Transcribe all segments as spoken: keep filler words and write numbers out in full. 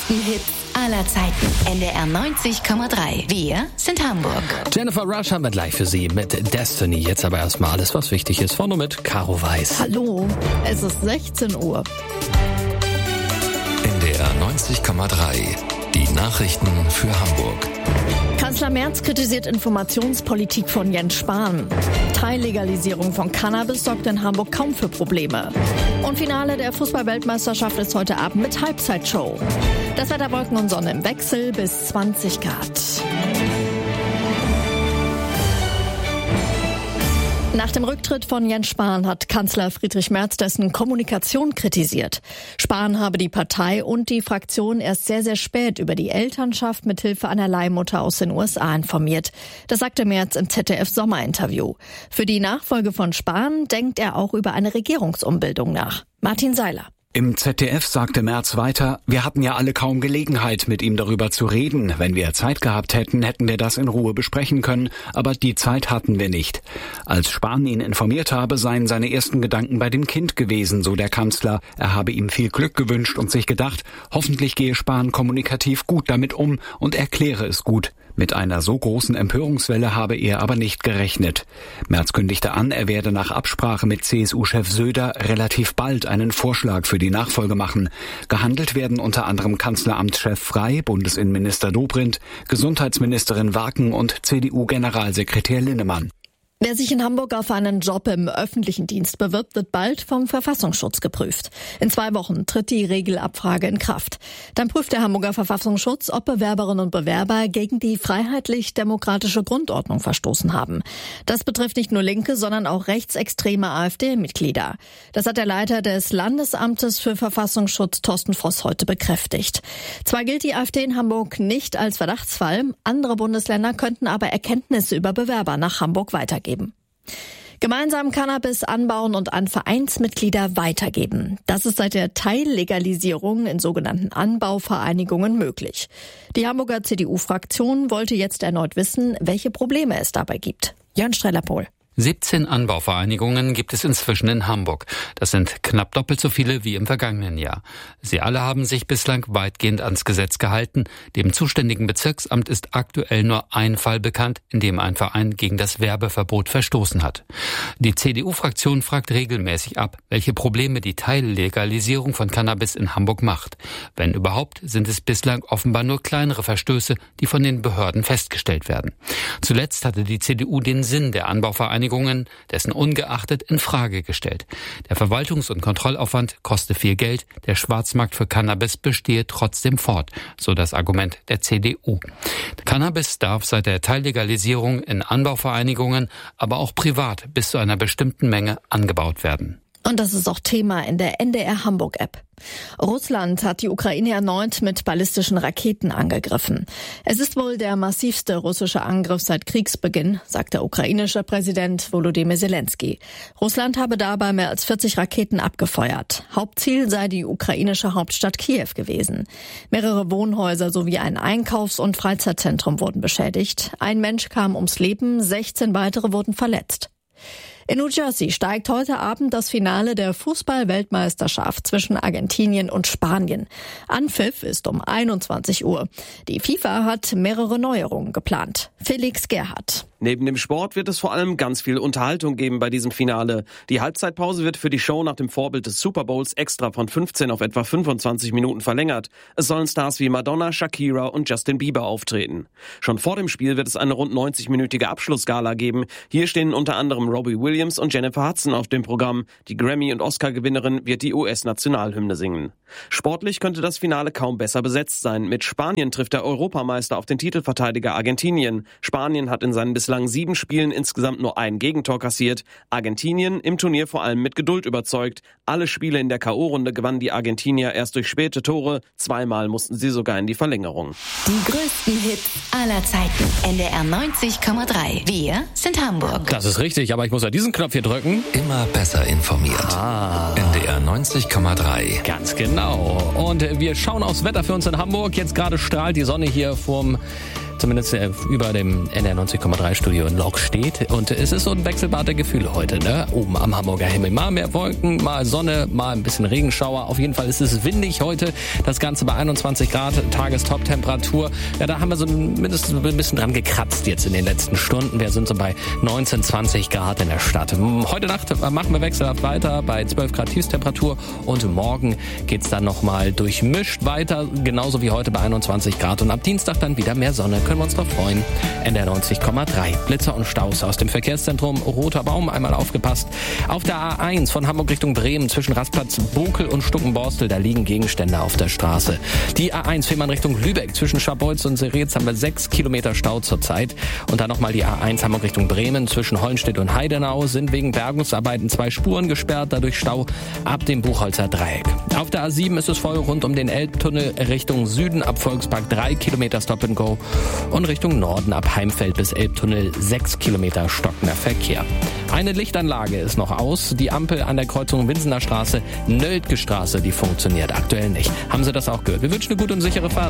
größten Hits aller Zeiten. N D R neunzig Komma drei. Wir sind Hamburg. Jennifer Rush haben wir gleich für Sie mit Destiny. Jetzt aber erstmal alles, was wichtig ist. Vorne mit Caro Weiß. Hallo, es ist sechzehn Uhr. N D R neunzig Komma drei. Die Nachrichten für Hamburg. Kanzler Merz kritisiert Informationspolitik von Jens Spahn. Teillegalisierung von Cannabis sorgt in Hamburg kaum für Probleme. Und Finale der Fußball-Weltmeisterschaft ist heute Abend mit Halbzeitshow. Das Wetter, Wolken und Sonne im Wechsel bis zwanzig Grad. Nach dem Rücktritt von Jens Spahn hat Kanzler Friedrich Merz dessen Kommunikation kritisiert. Spahn habe die Partei und die Fraktion erst sehr, sehr spät über die Elternschaft mit Hilfe einer Leihmutter aus den U S A informiert. Das sagte Merz im Z D F-Sommerinterview. Für die Nachfolge von Spahn denkt er auch über eine Regierungsumbildung nach. Martin Seiler. Im Z D F sagte Merz weiter, wir hatten ja alle kaum Gelegenheit, mit ihm darüber zu reden. Wenn wir Zeit gehabt hätten, hätten wir das in Ruhe besprechen können, aber die Zeit hatten wir nicht. Als Spahn ihn informiert habe, seien seine ersten Gedanken bei dem Kind gewesen, so der Kanzler. Er habe ihm viel Glück gewünscht und sich gedacht, hoffentlich gehe Spahn kommunikativ gut damit um und erkläre es gut. Mit einer so großen Empörungswelle habe er aber nicht gerechnet. Merz kündigte an, er werde nach Absprache mit C S U-Chef Söder relativ bald einen Vorschlag für die Nachfolge machen. Gehandelt werden unter anderem Kanzleramtschef Frey, Bundesinnenminister Dobrindt, Gesundheitsministerin Waken und C D U-Generalsekretär Linnemann. Wer sich in Hamburg auf einen Job im öffentlichen Dienst bewirbt, wird bald vom Verfassungsschutz geprüft. In zwei Wochen tritt die Regelabfrage in Kraft. Dann prüft der Hamburger Verfassungsschutz, ob Bewerberinnen und Bewerber gegen die freiheitlich-demokratische Grundordnung verstoßen haben. Das betrifft nicht nur Linke, sondern auch rechtsextreme AfD-Mitglieder. Das hat der Leiter des Landesamtes für Verfassungsschutz, Thorsten Voss, heute bekräftigt. Zwar gilt die AfD in Hamburg nicht als Verdachtsfall, andere Bundesländer könnten aber Erkenntnisse über Bewerber nach Hamburg weitergeben. Gemeinsam Cannabis anbauen und an Vereinsmitglieder weitergeben. Das ist seit der Teillegalisierung in sogenannten Anbauvereinigungen möglich. Die Hamburger C D U-Fraktion wollte jetzt erneut wissen, welche Probleme es dabei gibt. Jörn Streller-Pohl. siebzehn Anbauvereinigungen gibt es inzwischen in Hamburg. Das sind knapp doppelt so viele wie im vergangenen Jahr. Sie alle haben sich bislang weitgehend ans Gesetz gehalten. Dem zuständigen Bezirksamt ist aktuell nur ein Fall bekannt, in dem ein Verein gegen das Werbeverbot verstoßen hat. Die C D U-Fraktion fragt regelmäßig ab, welche Probleme die Teillegalisierung von Cannabis in Hamburg macht. Wenn überhaupt, sind es bislang offenbar nur kleinere Verstöße, die von den Behörden festgestellt werden. Zuletzt hatte die C D U den Sinn der Anbauvereinigungen dessen ungeachtet in Frage gestellt. Der Verwaltungs- und Kontrollaufwand koste viel Geld, der Schwarzmarkt für Cannabis bestehe trotzdem fort, so das Argument der C D U. Cannabis darf seit der Teillegalisierung in Anbauvereinigungen, aber auch privat bis zu einer bestimmten Menge angebaut werden. Und das ist auch Thema in der N D R Hamburg-App. Russland hat die Ukraine erneut mit ballistischen Raketen angegriffen. Es ist wohl der massivste russische Angriff seit Kriegsbeginn, sagt der ukrainische Präsident Volodymyr Zelensky. Russland habe dabei mehr als vierzig Raketen abgefeuert. Hauptziel sei die ukrainische Hauptstadt Kiew gewesen. Mehrere Wohnhäuser sowie ein Einkaufs- und Freizeitzentrum wurden beschädigt. Ein Mensch kam ums Leben, sechzehn weitere wurden verletzt. In New Jersey steigt heute Abend das Finale der Fußball-Weltmeisterschaft zwischen Argentinien und Spanien. Anpfiff ist um einundzwanzig Uhr. Die FIFA hat mehrere Neuerungen geplant. Felix Gerhardt. Neben dem Sport wird es vor allem ganz viel Unterhaltung geben bei diesem Finale. Die Halbzeitpause wird für die Show nach dem Vorbild des Super Bowls extra von fünfzehn auf etwa fünfundzwanzig Minuten verlängert. Es sollen Stars wie Madonna, Shakira und Justin Bieber auftreten. Schon vor dem Spiel wird es eine rund neunzig-minütige Abschlussgala geben. Hier stehen unter anderem Robbie Williams und Jennifer Hudson auf dem Programm. Die Grammy- und Oscar-Gewinnerin wird die U S-Nationalhymne singen. Sportlich könnte das Finale kaum besser besetzt sein. Mit Spanien trifft der Europameister auf den Titelverteidiger Argentinien. Spanien hat in seinen bislang sieben Spielen insgesamt nur ein Gegentor kassiert. Argentinien im Turnier vor allem mit Geduld überzeugt. Alle Spiele in der K O-Runde gewannen die Argentinier erst durch späte Tore. Zweimal mussten sie sogar in die Verlängerung. Die größten Hits aller Zeiten. N D R neunzig Komma drei. Wir sind Hamburg. Das ist richtig, aber ich muss ja diesen Knopf hier drücken. Immer besser informiert. Ah. N D R neunzig Komma drei. Ganz genau. Und wir schauen aufs Wetter für uns in Hamburg. Jetzt gerade strahlt die Sonne hier vorm zumindest äh, über dem N D R neunzig Komma drei Studio in Lok steht. Und es ist so ein Wechselbad der Gefühle heute, ne? Oben am Hamburger Himmel. Mal mehr Wolken, mal Sonne, mal ein bisschen Regenschauer. Auf jeden Fall ist es windig heute. Das Ganze bei einundzwanzig Grad, Tagestop-Temperatur. Ja, da haben wir so mindestens ein bisschen dran gekratzt jetzt in den letzten Stunden. Wir sind so bei neunzehn, zwanzig Grad in der Stadt. Heute Nacht machen wir wechselhaft weiter bei zwölf Grad Tiefstemperatur und morgen geht's dann nochmal durchmischt weiter, genauso wie heute bei einundzwanzig Grad und ab Dienstag dann wieder mehr Sonne. Können wir uns drauf freuen. N D R neunzig Komma drei. Blitzer und Staus aus dem Verkehrszentrum Roter Baum. Einmal aufgepasst. Auf der A eins von Hamburg Richtung Bremen zwischen Rastplatz Bokel und Stuckenborstel, da liegen Gegenstände auf der Straße. Die A eins Fehmarn Richtung Lübeck zwischen Scharbeutz und Seretz haben wir sechs Kilometer Stau zurzeit. Und dann nochmal die A eins Hamburg Richtung Bremen zwischen Hollenstedt und Heidenau sind wegen Bergungsarbeiten zwei Spuren gesperrt, dadurch Stau ab dem Buchholzer Dreieck. Auf der A sieben ist es voll rund um den Elbtunnel Richtung Süden ab Volkspark drei Kilometer Stop and Go und Richtung Norden ab Heimfeld bis Elbtunnel sechs Kilometer stockender Verkehr. Eine Lichtanlage ist noch aus. Die Ampel an der Kreuzung Winsener Straße, Nöldke Straße, die funktioniert aktuell nicht. Haben Sie das auch gehört? Wir wünschen eine gute und sichere Fahrt.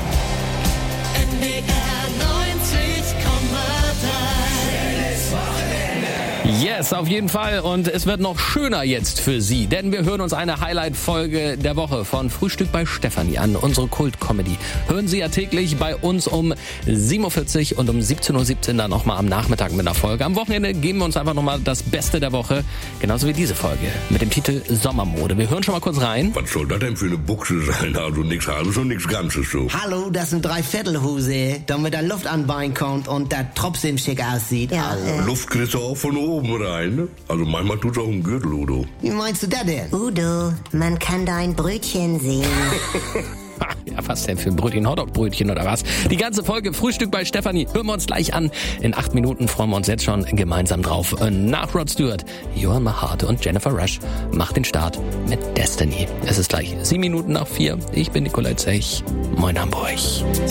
Yes, auf jeden Fall. Und es wird noch schöner jetzt für Sie, denn wir hören uns eine Highlight-Folge der Woche von Frühstück bei Stefanie an, unsere Kult-Comedy. Hören Sie ja täglich bei uns um sieben Uhr vierzig und um siebzehn Uhr siebzehn dann nochmal am Nachmittag mit einer Folge. Am Wochenende geben wir uns einfach nochmal das Beste der Woche, genauso wie diese Folge mit dem Titel Sommermode. Wir hören schon mal kurz rein. Was soll das denn für eine Buchse sein? Also nichts Halbes und nichts Ganzes so. Hallo, das sind Dreiviertelhose, damit da Luft anbein kommt und da trotzdem schick aussieht. Ja, äh. Luft kriegst du auch von oben rein, ne? Also manchmal tut's auch ein Gürtel, Udo. Wie meinst du das denn? Udo, man kann dein Brötchen sehen. Ja, was denn für ein Brötchen? Hotdog-Brötchen oder was? Die ganze Folge Frühstück bei Stefanie hören wir uns gleich an. In acht Minuten freuen wir uns jetzt schon gemeinsam drauf. Nach Rod Stewart, Johann Maharte und Jennifer Rush macht den Start mit Destiny. Es ist gleich sieben Minuten nach vier. Ich bin Nicolai Zech. Moin Hamburg.